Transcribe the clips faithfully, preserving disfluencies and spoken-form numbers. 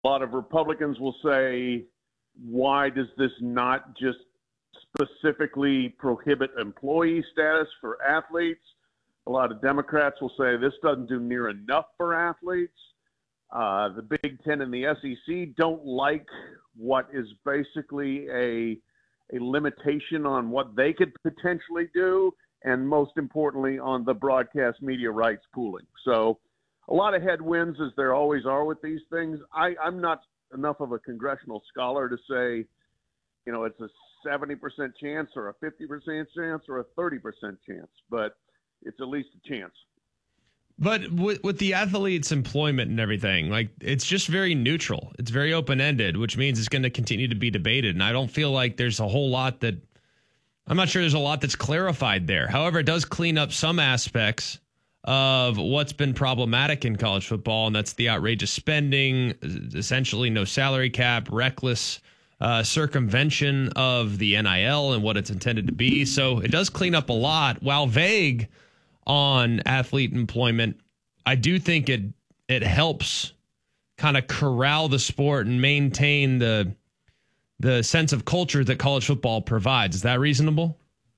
lot of Republicans will say, why does this not just specifically prohibit employee status for athletes? A lot of Democrats will say this doesn't do near enough for athletes. Uh, the Big Ten and the S E C don't like what is basically a, a limitation on what they could potentially do, and most importantly, on the broadcast media rights pooling. So a lot of headwinds, as there always are with these things. I, I'm not enough of a congressional scholar to say, you know, it's a seventy percent chance or a fifty percent chance or a thirty percent chance, but it's at least a chance. But with, with the athletes' employment and everything, like, it's just very neutral. It's very open-ended, which means it's going to continue to be debated. And I don't feel like there's a whole lot that I'm not sure there's a lot that's clarified there. However, it does clean up some aspects of what's been problematic in college football, and that's the outrageous spending, essentially no salary cap, reckless uh, circumvention of the N I L and what it's intended to be. So it does clean up a lot. While vague on athlete employment, I do think it it helps kind of corral the sport and maintain the the sense of culture that college football provides. Is that reasonable?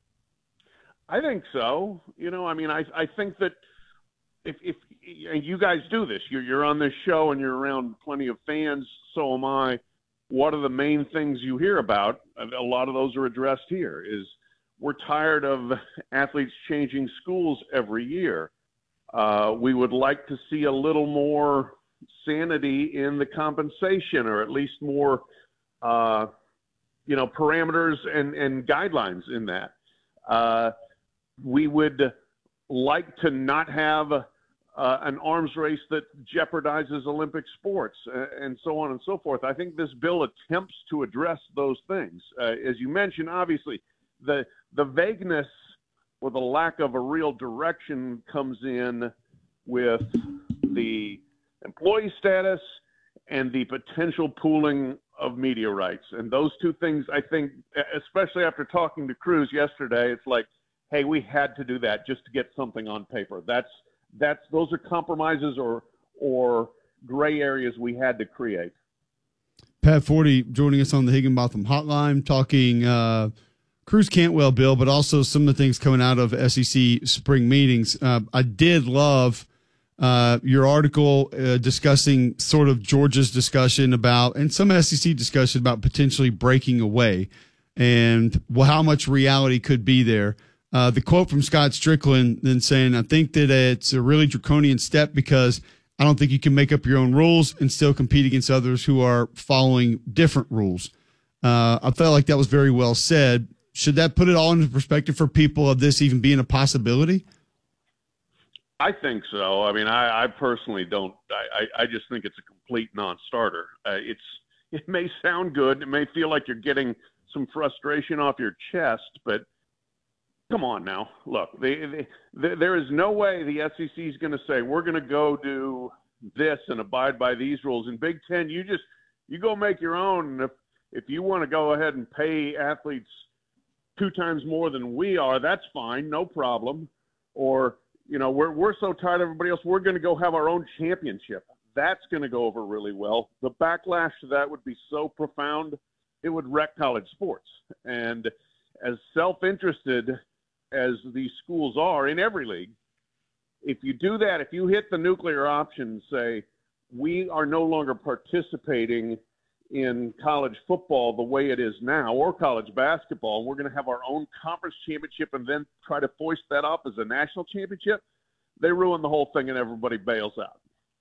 I think so. You know, I mean, I I think that if if and you guys do this, you're you're on this show and you're around plenty of fans. So am I. What are the main things you hear about? A lot of those are addressed here. Is we're tired of athletes changing schools every year. Uh, we would like to see a little more sanity in the compensation, or at least more, uh, you know, parameters and, and guidelines in that. Uh, we would like to not have uh, an arms race that jeopardizes Olympic sports, uh, and so on and so forth. I think this bill attempts to address those things. Uh, as you mentioned, obviously, the the vagueness or the lack of a real direction comes in with the employee status and the potential pooling of media rights. And those two things, I think, especially after talking to Cruz yesterday, it's like, hey, we had to do that just to get something on paper. That's that's those are compromises or or gray areas we had to create. Pat Forty joining us on the Higginbotham Hotline, talking uh, Cruz Cantwell bill, but also some of the things coming out of S E C spring meetings. Uh, I did love uh, your article uh, discussing sort of Georgia's discussion about, and some S E C discussion about potentially breaking away and well, how much reality could be there. Uh, the quote from Scott Strickland then saying, I think that it's a really draconian step because I don't think you can make up your own rules and still compete against others who are following different rules. Uh, I felt like that was very well said. Should that put it all into perspective for people of this even being a possibility? I think so. I mean, I, I personally don't. I, I just think it's a complete non-starter. Uh, it's it may sound good. It may feel like you're getting some frustration off your chest, but come on now. Look, they, they, they, there is no way the S E C is going to say we're going to go do this and abide by these rules. In Big Ten, you just you go make your own. And if if you want to go ahead and pay athletes two times more than we are, that's fine, no problem. Or, you know, we're we're so tired of everybody else, we're going to go have our own championship. That's going to go over really well. The backlash to that would be so profound, it would wreck college sports. And as self-interested as these schools are in every league, if you do that, if you hit the nuclear option, say, we are no longer participating in college football the way it is now, or college basketball, we're going to have our own conference championship and then try to foist that up as a national championship, they ruin the whole thing and everybody bails out.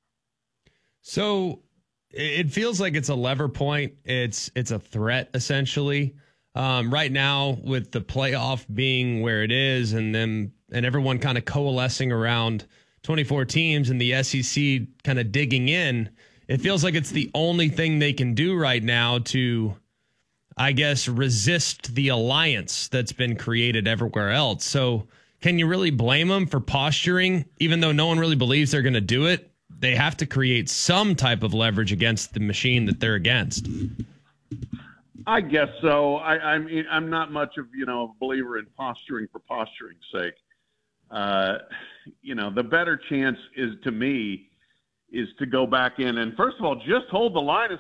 So it feels like it's a lever point. It's it's a threat, essentially. Um, right now, with the playoff being where it is and them and everyone kind of coalescing around twenty-four teams and the S E C kind of digging in, it feels like it's the only thing they can do right now to, I guess, resist the alliance that's been created everywhere else. So can you really blame them for posturing? Even though no one really believes they're going to do it, they have to create some type of leverage against the machine that they're against. I guess so. I, I mean, I'm not much of, you know, a believer in posturing for posturing's sake. Uh, you know, the better chance is, to me, is to go back in and, first of all, just hold the line